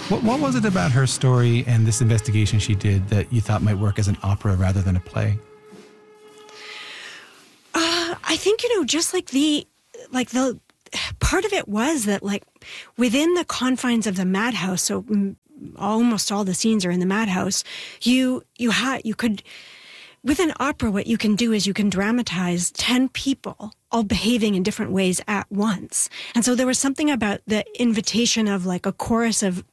What was it about her story and this investigation she did that you thought might work as an opera rather than a play? I think, just the part of it was that, like, within the confines of the madhouse, so almost all the scenes are in the madhouse, you could, with an opera, what you can do is you can dramatize 10 people all behaving in different ways at once. And so there was something about the invitation of, like, a chorus of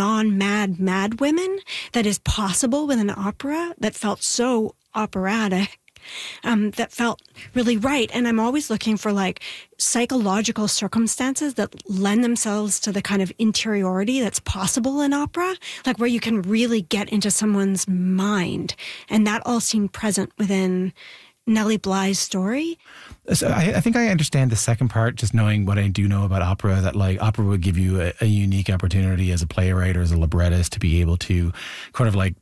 mad women that is possible with an opera that felt so operatic. That felt really right. And I'm always looking for, like, psychological circumstances that lend themselves to the kind of interiority that's possible in opera, like where you can really get into someone's mind. And that all seemed present within Nellie Bly's story. So I think I understand the second part, just knowing what I do know about opera, that, like, opera would give you a unique opportunity as a playwright or as a librettist to be able to kind of, like,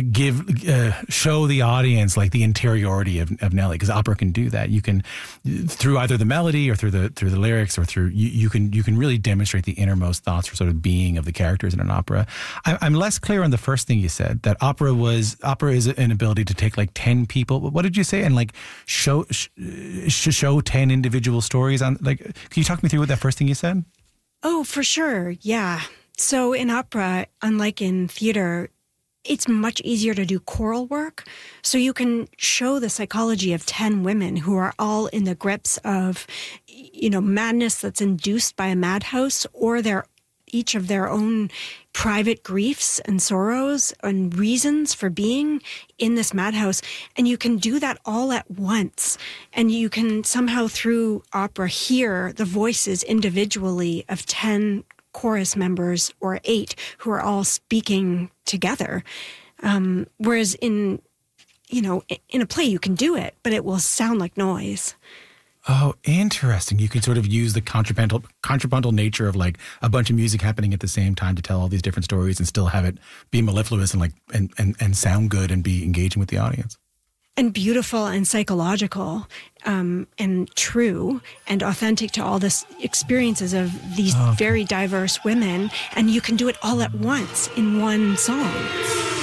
show the audience, like, the interiority of Nellie, because opera can do that. You can, through either the melody or through the lyrics or through, you can really demonstrate the innermost thoughts or sort of being of the characters in an opera. I'm less clear on the first thing you said, that opera is an ability to take, like, 10 people. What did you say? And, like, show 10 individual stories on, like, can you talk me through what that first thing you said? Oh, for sure. Yeah. So in opera, unlike in theater, it's much easier to do choral work. So you can show the psychology of 10 women who are all in the grips of, madness that's induced by a madhouse, or each of their own private griefs and sorrows and reasons for being in this madhouse. And you can do that all at once. And you can somehow, through opera, hear the voices individually of 10 chorus members or 8 who are all speaking together. Whereas in a play you can do it, but it will sound like noise. Oh, interesting. You can sort of use the contrapuntal nature of, like, a bunch of music happening at the same time to tell all these different stories and still have it be mellifluous and, like, and sound good and be engaging with the audience. And beautiful and psychological, and true and authentic to all the experiences of these very diverse women. And you can do it all at once in one song.